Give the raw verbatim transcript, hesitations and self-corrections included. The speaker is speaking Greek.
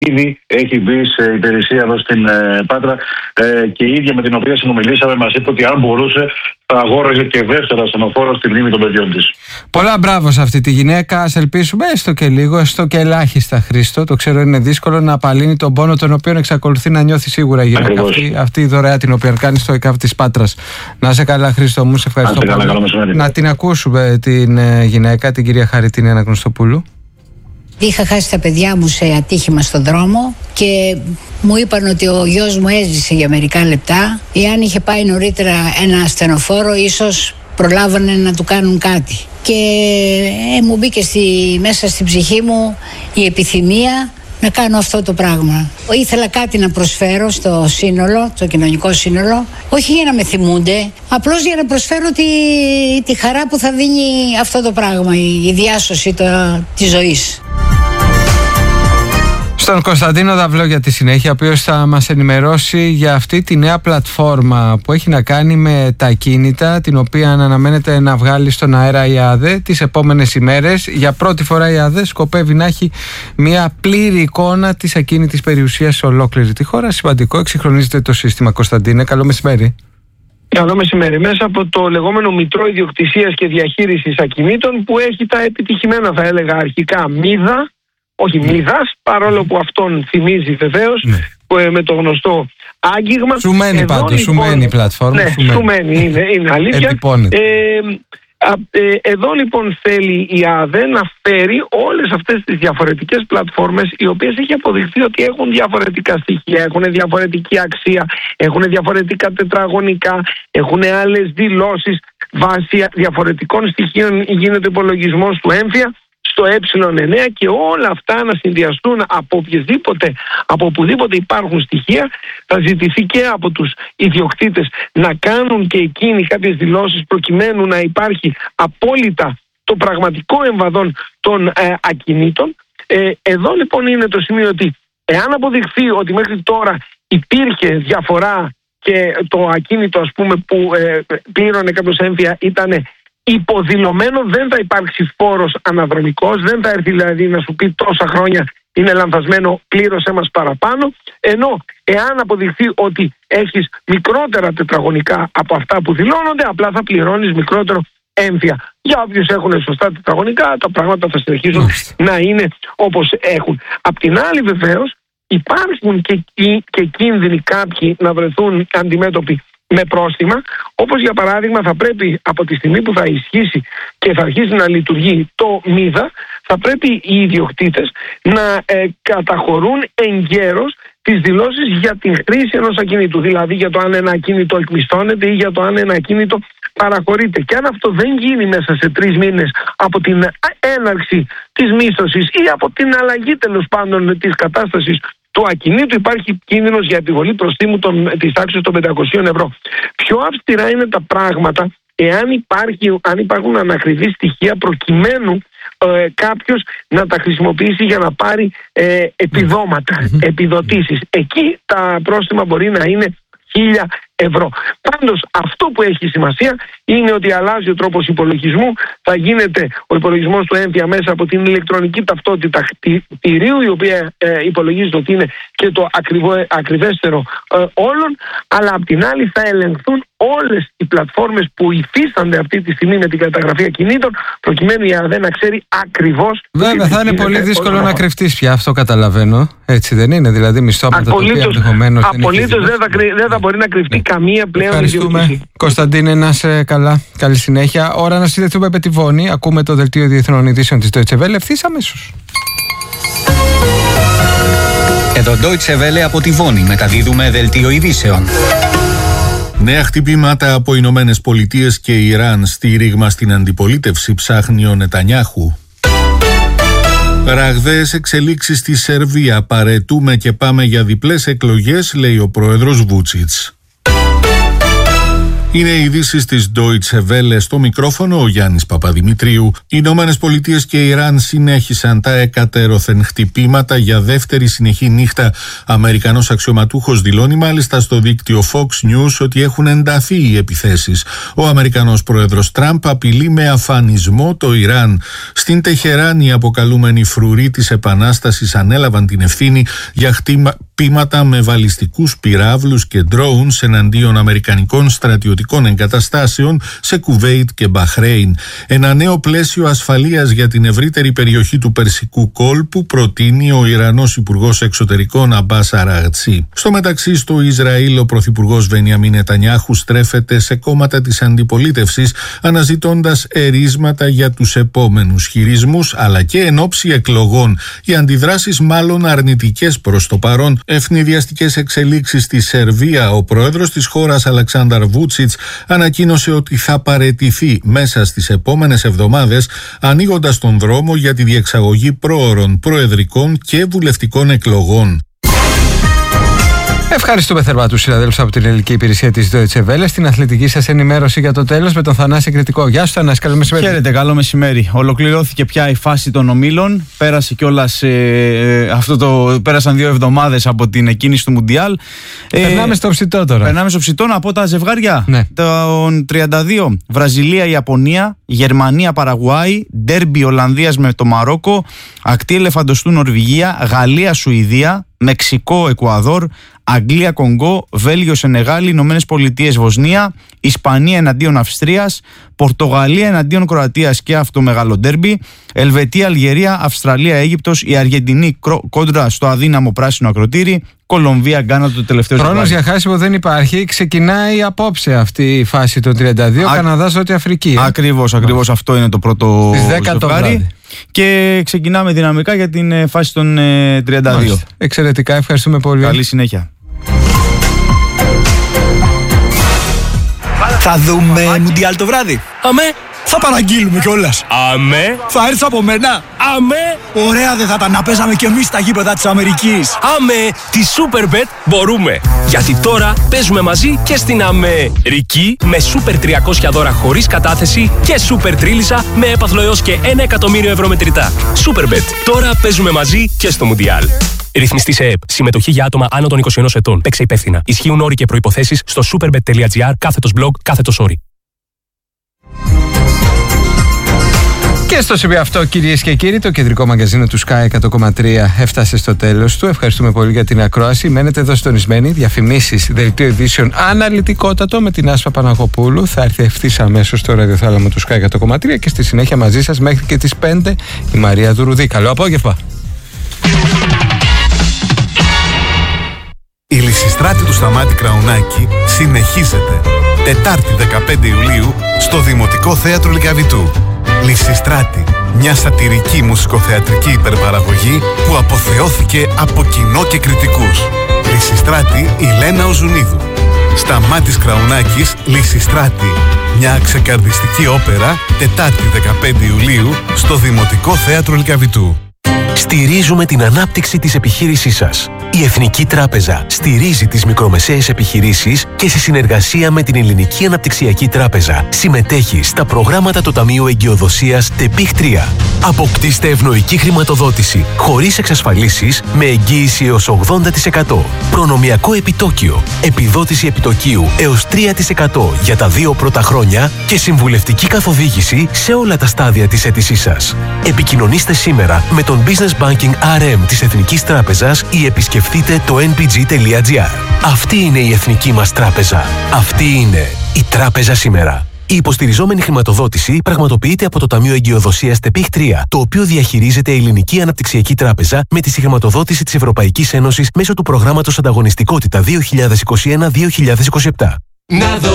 ήδη έχει μπει σε υπηρεσία εδώ στην ε, Πάτρα ε, και η ίδια με την οποία συνομιλήσαμε μας είπε ότι αν μπορούσε θα αγόραζε και δεύτερο ασθενοφόρο στη μνήμη των παιδιών της. Πολλά μπράβο σε αυτή τη γυναίκα. Ας ελπίσουμε έστω και λίγο, έστω και ελάχιστα, Χρήστο. Το ξέρω είναι δύσκολο να απαλύνει τον πόνο τον οποίο εξακολουθεί να νιώθει σίγουρα η γυναίκα αυτή, αυτή η δωρεά την οποία κάνει στο ΕΚΑΒ της Πάτρας. Να είσαι καλά, Χρήστο μου, σε ευχαριστώ πολύ. Καλά, καλά, να την ακούσουμε την ε, γυναίκα, την κυρία Χαριτίνη Αναγνωστοπούλου. Είχα χάσει τα παιδιά μου σε ατύχημα στον δρόμο και μου είπαν ότι ο γιος μου έζησε για μερικά λεπτά. Εάν είχε πάει νωρίτερα ένα ασθενοφόρο, ίσως προλάβανε να του κάνουν κάτι. Και ε, μου μπήκε στη, μέσα στην ψυχή μου η επιθυμία να κάνω αυτό το πράγμα. Ήθελα κάτι να προσφέρω στο σύνολο, το κοινωνικό σύνολο, όχι για να με θυμούνται, απλώς για να προσφέρω τη, τη χαρά που θα δίνει αυτό το πράγμα, η, η διάσωση το, της ζωής. Στον Κωνσταντίνο Δαυλό για τη συνέχεια, ο οποίος θα μας ενημερώσει για αυτή τη νέα πλατφόρμα που έχει να κάνει με τα ακίνητα, την οποία αναμένεται να βγάλει στον αέρα η ΑΔΕ τις επόμενες ημέρες. Για πρώτη φορά η ΑΔΕ σκοπεύει να έχει μια πλήρη εικόνα της ακίνητης περιουσίας σε ολόκληρη τη χώρα. Σημαντικό, εξυγχρονίζεται το σύστημα. Κωνσταντίνε, καλό μεσημέρι. Καλό μεσημέρι. Μέσα από το λεγόμενο Μητρό Ιδιοκτησίας και Διαχείρισης Ακινήτων, που έχει τα επιτυχημένα, θα έλεγα αρχικά, μίδα. Όχι Μίδας, παρόλο που αυτόν θυμίζει βεβαίως, ναι, με το γνωστό άγγιγμα. Σου μένει πάντως, σου μένει η πλατφόρμα. Ναι, σου μένει, είναι, είναι αλήθεια. Ε, ε, εδώ λοιπόν θέλει η ΑΔΕ να φέρει όλες αυτές τις διαφορετικές πλατφόρμες, οι οποίες έχει αποδειχθεί ότι έχουν διαφορετικά στοιχεία, έχουν διαφορετική αξία, έχουν διαφορετικά τετραγωνικά, έχουν άλλες δηλώσεις, βάσει διαφορετικών στοιχείων γίνεται υπολογισμός του έμφυα στο ε εννέα, και όλα αυτά να συνδυαστούν από οποιοδήποτε, από οπουδήποτε υπάρχουν στοιχεία. Θα ζητηθεί και από τους ιδιοκτήτες να κάνουν και εκείνοι κάποιες δηλώσεις, προκειμένου να υπάρχει απόλυτα το πραγματικό εμβαδόν των ε, ακινήτων. Ε, εδώ λοιπόν είναι το σημείο ότι εάν αποδειχθεί ότι μέχρι τώρα υπήρχε διαφορά και το ακίνητο, ας πούμε, που ε, πλήρωνε κάποιος έμφυα ήταν υποδηλωμένο, δεν θα υπάρξει φόρος αναδρομικός, δεν θα έρθει δηλαδή να σου πει τόσα χρόνια είναι λανθασμένο, πλήρωσέ μας παραπάνω. Ενώ εάν αποδειχθεί ότι έχεις μικρότερα τετραγωνικά από αυτά που δηλώνονται, απλά θα πληρώνεις μικρότερο έμφυα. Για όποιους έχουν σωστά τετραγωνικά, τα πράγματα θα συνεχίσουν να είναι όπως έχουν. Απ' την άλλη βεβαίως υπάρχουν και, και κίνδυνοι κάποιοι να βρεθούν αντιμέτωποι με πρόστιμα, όπως για παράδειγμα θα πρέπει από τη στιγμή που θα ισχύσει και θα αρχίσει να λειτουργεί το ΜΙΔΑ, θα πρέπει οι ιδιοκτήτες να ε, καταχωρούν εγκαίρως τις δηλώσεις για την χρήση ενός ακίνητου, δηλαδή για το αν ένα ακίνητο εκμισθώνεται ή για το αν ένα ακίνητο παραχωρείται. Και αν αυτό δεν γίνει μέσα σε τρεις μήνες από την έναρξη της μίσθωσης ή από την αλλαγή τέλος πάντων της κατάστασης του ακινήτου, υπάρχει κίνδυνος για επιβολή προστίμου των, της τάξης των πεντακόσια ευρώ. Πιο αυστηρά είναι τα πράγματα εάν υπάρχει, αν υπάρχουν ανακριβή στοιχεία, προκειμένου ε, κάποιος να τα χρησιμοποιήσει για να πάρει ε, επιδόματα, επιδοτήσεις. Εκεί τα πρόστιμα μπορεί να είναι χίλια ευρώ. Πάντως αυτό που έχει σημασία είναι ότι αλλάζει ο τρόπος υπολογισμού. Θα γίνεται ο υπολογισμός του έμφυα μέσα από την ηλεκτρονική ταυτότητα κτηρίου, η οποία ε, υπολογίζεται ότι είναι και το ακριβό, ακριβέστερο ε, όλων, αλλά απ' την άλλη θα ελεγχθούν όλες οι πλατφόρμες που υφίστανται αυτή τη στιγμή με την καταγραφή ακινήτων, προκειμένου η ΑΔΕ να ξέρει ακριβώς. Βέβαια, θα είναι πολύ δύσκολο να κρυφτείς πια, αυτό καταλαβαίνω. Έτσι δεν είναι? Δηλαδή, μισθώματα τα οποία ενδεχομένως δεν έχει. Απολύτως δεν, δεν θα μπορεί να κρυφτεί ναι. καμία πλέον ιδιοκτήση. Ευχαριστούμε, Κωνσταντίνε, να είσαι καλά. Καλή συνέχεια. Ώρα να συνδεθούμε με τη Βόνη. Ακούμε το δελτίο διεθνών ειδήσεων της Deutsche Welle ευθύς αμέσως. Εδώ Deutsche Welle από τη Βόνη μεταδίδουμε δελτίο ειδήσεων. Νέα χτυπήματα από Ηνωμένες Πολιτείες και Ιράν. Στήριγμα στην αντιπολίτευση ψάχνει ο Νετανιάχου. Ραγδαίες εξελίξεις στη Σερβία. Παρετούμε και πάμε για διπλές εκλογές, λέει ο πρόεδρος Βούτσιτς. Είναι οι ειδήσεις της Deutsche Welle, στο μικρόφωνο ο Γιάννης Παπαδημητρίου. Οι Ηνωμένες Πολιτείες και η Ιράν συνέχισαν τα εκατέρωθεν χτυπήματα για δεύτερη συνεχή νύχτα. Αμερικανός αξιωματούχος δηλώνει μάλιστα στο δίκτυο Fox News ότι έχουν ενταθεί οι επιθέσεις. Ο Αμερικανός πρόεδρος Τραμπ απειλεί με αφανισμό το Ιράν. Στην Τεχεράνη, οι αποκαλούμενοι φρουροί της Επανάστασης ανέλαβαν την ευθύνη για χτυπήματα με βαλιστικούς πυράβλους και drones εναντίον αμερικανικών στρατιωτικών εγκαταστάσεων σε Κουβέιτ και Μπαχρέιν. Ένα νέο πλαίσιο ασφαλείας για την ευρύτερη περιοχή του Περσικού κόλπου προτείνει ο Ιρανός Υπουργός Εξωτερικών Αμπάς Αραγτσί. Στο μεταξύ, στο Ισραήλ, ο Πρωθυπουργός Μπενιαμίν Νετανιάχου στρέφεται σε κόμματα της αντιπολίτευσης, αναζητώντας ερίσματα για τους επόμενους χειρισμούς, αλλά και εν ώψη εκλογών. Οι αντιδράσεις μάλλον αρνητικές προς το παρόν. Ευνηδιαστικές εξελίξεις στη Σερβία. Ο πρόεδρος της χώρας, Αλεξάνδαρ Βούτσιτς, ανακοίνωσε ότι θα παραιτηθεί μέσα στις επόμενες εβδομάδες, ανοίγοντας τον δρόμο για τη διεξαγωγή πρόωρων προεδρικών και βουλευτικών εκλογών. Ευχαριστούμε θερμά τους συναδέλφους από την ελληνική υπηρεσία της Deutsche Welle. Στην αθλητική σας ενημέρωση για το τέλος με τον Θανάση Κρητικό. Γεια σου, Θανάση, καλό μεσημέρι. Χαίρετε, καλό μεσημέρι. Ολοκληρώθηκε πια η φάση των ομίλων. Πέρασε κιόλας, ε, αυτό το, πέρασαν δύο εβδομάδες από την εκκίνηση του Μουντιάλ. Περνάμε ε, στο ψητό τώρα. Περνάμε στο ψητό από τα ζευγάρια. Ναι. Τον τριάντα δύο, Βραζιλία-Ιαπωνία, Γερμανία-Παραγουάη, ντέρμπι Ολλανδίας με το Μαρόκο, ακτή ελεφαντοστού Νορβηγία, Γαλλία-Σουηδία, Μεξικό-Εκουαδόρ, Αγγλία-Κονγκό, Βέλγιο-Σενεγάλη, Ηνωμένες Πολιτείες Βοσνία, Ισπανία εναντίον Αυστρίας, Πορτογαλία εναντίον Κροατίας και αυτό μεγάλο ντέρμπι, Ελβετία-Αλγερία, Αυστραλία-Αίγυπτος, η Αργεντινή κόντρα στο αδύναμο πράσινο ακροτήρι, Κολομβία-Γκάνα το τελευταίο ζευγάρι. Χρόνος για χάσιμο δεν υπάρχει. Ξεκινάει απόψε αυτή η φάση των τριάντα δύο, Α... Καναδάς, Νότια Αφρική. Ε? Ακριβώς, ακριβώς αυτό είναι το πρώτο ζευγάρι. Και ξεκινάμε δυναμικά για την φάση των ε, τριάντα δύο. Μάλιστα. Εξαιρετικά, ευχαριστούμε πολύ. Καλή συνέχεια. Θα δούμε Μουντιάλ το βράδυ. Αμέ. Θα παραγγείλουμε κιόλας. Αμέ. Θα έρθεις από μένα. Αμέ. Ωραία δεν θα ήταν να παίζαμε κι εμείς στα γήπεδα της Αμερικής. Αμέ. Τη Superbet μπορούμε. Γιατί τώρα παίζουμε μαζί και στην Αμερική με Super τριακόσια δώρα χωρίς κατάθεση και Super Τρίλισσα με έπαθλο έως και ένα εκατομμύριο ευρώ μετρητά. Superbet. Τώρα παίζουμε μαζί και στο Μουντιάλ. Ρυθμιστή σε ΕΕΠ. Συμμετοχή για άτομα άνω των είκοσι ενός ετών. Παίξε υπεύθυνα. Ισχύουν όροι και προϋποθέσεις στο superbet.gr κάθετος blog κάθετος όροι. Και στο σημείο αυτό, κυρίες και κύριοι, το κεντρικό μαγκαζίνο του Sky εκατό κόμμα τρία έφτασε στο τέλος του. Ευχαριστούμε πολύ για την ακρόαση. Μένετε εδώ συντονισμένοι. Διαφημίσεις, δελτίο ειδήσεων αναλυτικότατο με την Άσπα Παναγοπούλου. Θα έρθει ευθύς αμέσως στο ραδιοθάλαμο του Sky εκατό κόμμα τρία και στη συνέχεια μαζί σας μέχρι και τις πέντε η Μαρία Δουρουδή. Καλό απόγευμα. Η Λυσιστράτη του Σταμάτη Κραουνάκη συνεχίζεται. Τετάρτη δεκαπέντε Ιουλίου στο Δημοτικό Θέατρο Λυκαβητού. Λυσιστράτη, μια σατιρική μουσικοθεατρική υπερπαραγωγή που αποθεώθηκε από κοινό και κριτικούς. Λυσιστράτη η Λένα Οζουνίδου. Σταμάτης Κραουνάκης, Λυσιστράτη, μια ξεκαρδιστική όπερα. Τετάρτη δεκαπέντε Ιουλίου στο Δημοτικό Θέατρο Λυκαβητού. Στηρίζουμε την ανάπτυξη της επιχείρησής σας. Η Εθνική Τράπεζα στηρίζει τις μικρομεσαίες επιχειρήσεις και σε συνεργασία με την Ελληνική Αναπτυξιακή Τράπεζα συμμετέχει στα προγράμματα του Ταμείου Εγκυοδοσίας ΤΕΠΙΧ τρία. Αποκτήστε ευνοϊκή χρηματοδότηση χωρίς εξασφαλίσεις με εγγύηση έως ογδόντα τοις εκατό. Προνομιακό επιτόκιο, επιδότηση επιτοκίου έως τρία τοις εκατό για τα δύο πρώτα χρόνια και συμβουλευτική καθοδήγηση σε όλα τα στάδια της αίτησής σας. Επικοινωνήστε σήμερα με τον Business Banking αρ εμ της Εθνικής Τράπεζας ή επισκεφτείτε το εν πι τζι τελεία τζι άρ. Αυτή είναι η εθνική μας τράπεζα. Αυτή είναι η τράπεζα σήμερα. Η υποστηριζόμενη χρηματοδότηση πραγματοποιείται από το Ταμείο Εγκυοδοσίας ΤΕΠΙΧ τρία, το οποίο διαχειρίζεται η Ελληνική Αναπτυξιακή Τράπεζα με τη συγχρηματοδότηση της Ευρωπαϊκής Ένωσης μέσω του προγράμματος Ανταγωνιστικότητα δύο χιλιάδες είκοσι ένα δύο χιλιάδες είκοσι επτά.